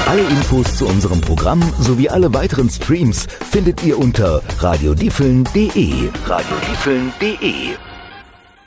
Alle Infos zu unserem Programm sowie alle weiteren Streams findet ihr unter radiodiefeln.de. radiodiefeln.de